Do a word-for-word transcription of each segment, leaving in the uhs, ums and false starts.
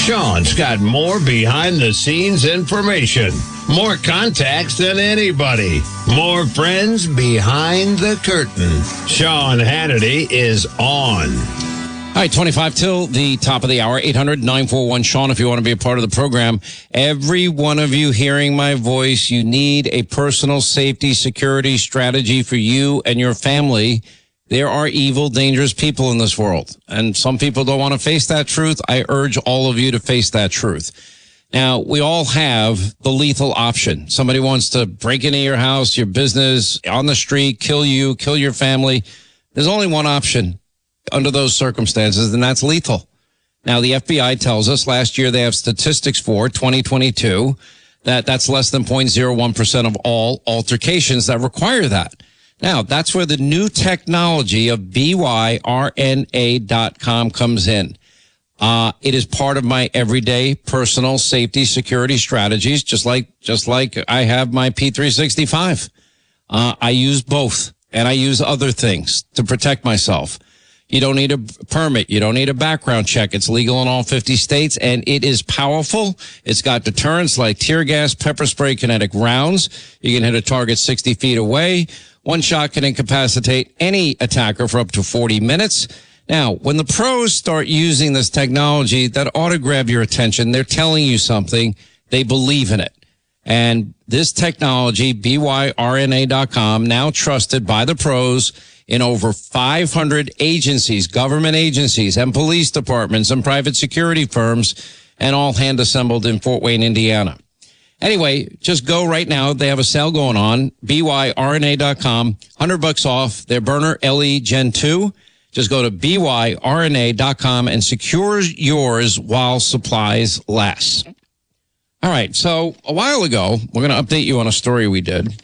Sean's got more behind-the-scenes information, more contacts than anybody, more friends behind the curtain. Sean Hannity is on. All right, twenty-five till the top of the hour, eight hundred, nine four one, Sean, if you want to be a part of the program. Every one of you hearing my voice, you need a personal safety security strategy for you and your family. There are evil, dangerous people in this world, and some people don't want to face that truth. I urge all of you to face that truth. Now, we all have the lethal option. Somebody wants to break into your house, your business, on the street, kill you, kill your family. There's only one option under those circumstances, and that's lethal. Now, the F B I tells us last year they have statistics for twenty twenty-two that that's less than zero point zero one percent of all altercations that require that. Now, that's where the new technology of B Y R N A dot com comes in. Uh, it is part of my everyday personal safety security strategies, just like, just like I have my P three sixty-five. Uh, I use both, and I use other things to protect myself. You don't need a permit. You don't need a background check. It's legal in all fifty states, and it is powerful. It's got deterrents like tear gas, pepper spray, kinetic rounds. You can hit a target sixty feet away. One shot can incapacitate any attacker for up to forty minutes. Now, when the pros start using this technology, that ought to grab your attention. They're telling you something. They believe in it. And this technology, B Y R N A dot com, now trusted by the pros in over five hundred agencies, government agencies, and police departments and private security firms, and all hand assembled in Fort Wayne, Indiana. Anyway, just go right now. They have a sale going on, B Y R N A dot com, one hundred bucks off their burner L E Gen two. Just go to B Y R N A dot com and secure yours while supplies last. All right, so a while ago, we're going to update you on a story we did.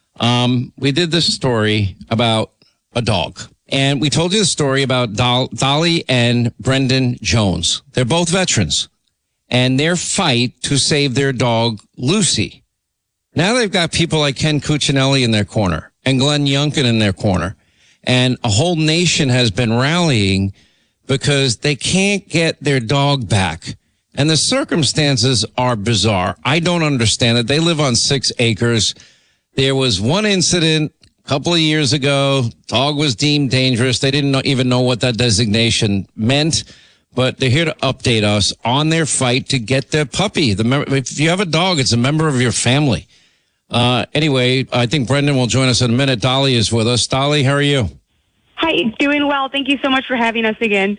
Um, we did this story about a dog. And we told you the story about Dol- Dolly and Brendan Jones. They're both veterans. And their fight to save their dog, Lucy. Now they've got people like Ken Cuccinelli in their corner and Glenn Youngkin in their corner. And a whole nation has been rallying because they can't get their dog back. And the circumstances are bizarre. I don't understand it. They live on six acres. There was one incident a couple of years ago. Dog was deemed dangerous. They didn't know, even know what that designation meant. But they're here to update us on their fight to get their puppy. The mem- if you have a dog, it's a member of your family. Uh, anyway, I think Brendan will join us in a minute. Dolly is with us. Dolly, how are you? Hi, doing well. Thank you so much for having us again.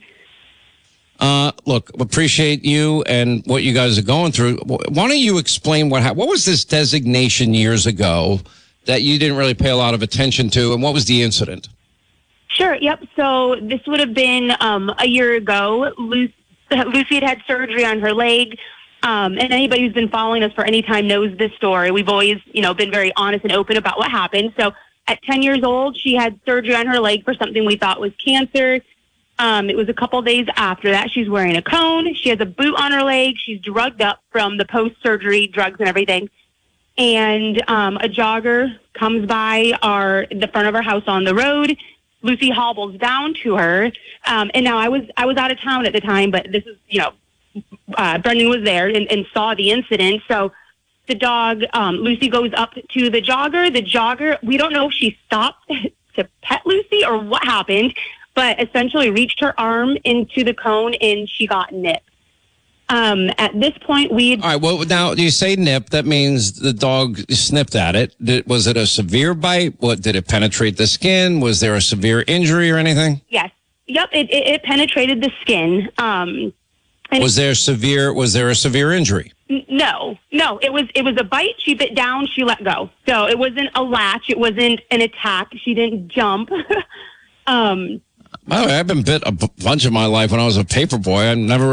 Uh, look, appreciate you and what you guys are going through. Why don't you explain what happened? What was this designation years ago that you didn't really pay a lot of attention to, and what was the incident? Sure, yep. So this would have been um, a year ago. Lucy, Lucy had had surgery on her leg, um, and anybody who's been following us for any time knows this story. We've always, you know, been very honest and open about what happened. So at ten years old, she had surgery on her leg for something we thought was cancer. Um, it was a couple days after that. She's wearing a cone. She has a boot on her leg. She's drugged up from the post-surgery drugs and everything. And um, a jogger comes by our the front of our house on the road. Lucy hobbles down to her. Um, and now I was I was out of town at the time, but this is, you know, uh, Brendan was there and, and saw the incident. So the dog, um, Lucy goes up to the jogger. The jogger, we don't know if she stopped to pet Lucy or what happened, but essentially reached her arm into the cone and she got nipped. Um, at this point, we All right, well, now, you say nip, that means the dog snipped at it. Did, was it a severe bite? What, did it penetrate the skin? Was there a severe injury or anything? Yes. Yep, it, it, it penetrated the skin. Um, and was there severe, was there a severe injury? N- no, no, it was, it was a bite. She bit down, she let go. So it wasn't a latch. It wasn't an attack. She didn't jump. um, By the way, I've been bit a b- bunch of my life when I was a paper boy. I never